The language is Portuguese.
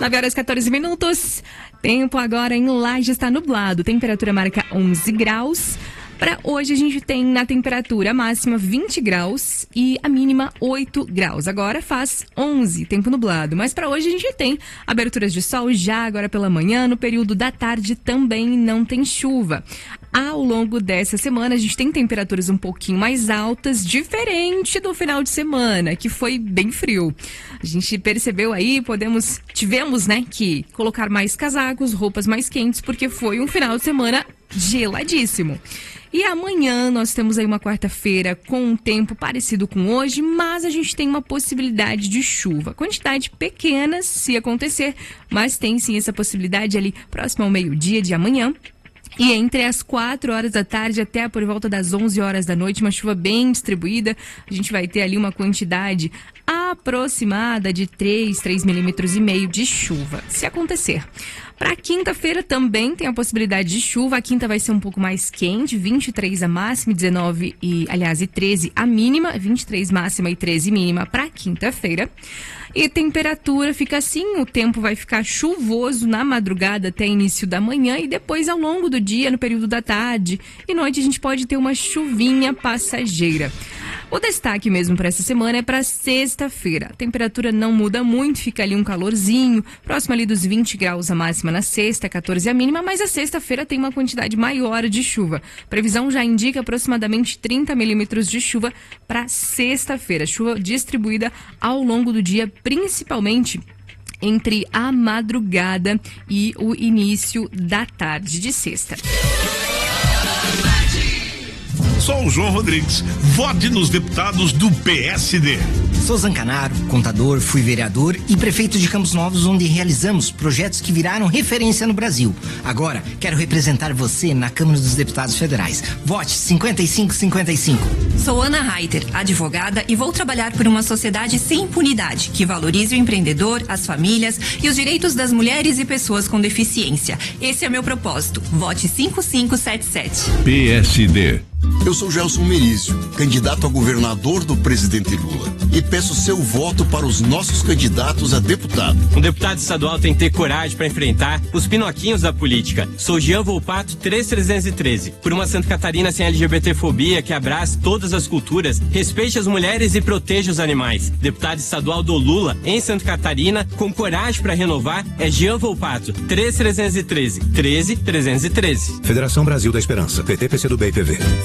9h14. Tempo agora em Lages está nublado. Temperatura marca 11 graus. Para hoje a gente tem na temperatura máxima 20 graus e a mínima 8 graus. Agora faz 11, tempo nublado. Mas para hoje a gente tem aberturas de sol já agora pela manhã. No período da tarde também não tem chuva. Ao longo dessa semana a gente tem temperaturas um pouquinho mais altas, diferente do final de semana, que foi bem frio. A gente percebeu aí, tivemos, né, que colocar mais casacos, roupas mais quentes, porque foi um final de semana geladíssimo. E amanhã nós temos aí uma quarta-feira com um tempo parecido com hoje, mas a gente tem uma possibilidade de chuva. Quantidade pequena, se acontecer, mas tem sim essa possibilidade ali próximo ao meio-dia de amanhã. E entre as 4 horas da tarde até por volta das 11 horas da noite, uma chuva bem distribuída. A gente vai ter ali uma quantidade aproximada de 3,5 milímetros de chuva, se acontecer. Para quinta-feira também tem a possibilidade de chuva. A quinta vai ser um pouco mais quente, 23 a máxima, 13 a mínima, 23 máxima e 13 mínima para quinta-feira. E temperatura fica assim, o tempo vai ficar chuvoso na madrugada até início da manhã e depois ao longo do dia, no período da tarde e noite, a gente pode ter uma chuvinha passageira. O destaque mesmo para essa semana é para sexta-feira. A temperatura não muda muito, fica ali um calorzinho, próximo ali dos 20 graus a máxima na sexta, 14 a mínima, mas a sexta-feira tem uma quantidade maior de chuva. A previsão já indica aproximadamente 30 milímetros de chuva para sexta-feira. Chuva distribuída ao longo do dia, principalmente entre a madrugada e o início da tarde de sexta. Sou o João Rodrigues. Vote nos deputados do PSD. Sou Zancanaro, contador, fui vereador e prefeito de Campos Novos, onde realizamos projetos que viraram referência no Brasil. Agora, quero representar você na Câmara dos Deputados Federais. Vote 5555. Sou Ana Reiter, advogada, e vou trabalhar por uma sociedade sem impunidade, que valorize o empreendedor, as famílias e os direitos das mulheres e pessoas com deficiência. Esse é meu propósito. Vote 5577. PSD. Eu sou Gelson Merizio, candidato a governador do presidente Lula, e peço seu voto para os nossos candidatos a deputado. Um deputado estadual tem que ter coragem para enfrentar os pinoquinhos da política. Sou Jean Volpato 3313, por uma Santa Catarina sem LGBTfobia que abrace todas as culturas, respeite as mulheres e proteja os animais. Deputado estadual do Lula em Santa Catarina, com coragem para renovar, é Jean Volpato 3313, 13313. Federação Brasil da Esperança, PT, PCdoB e PV.